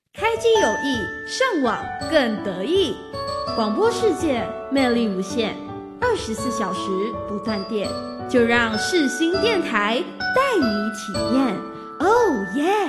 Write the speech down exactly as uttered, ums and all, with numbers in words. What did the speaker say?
开机有益，上网更得意。广播世界魅力无限，二十四小时不断电，就让世新电台带你体验。Oh yeah！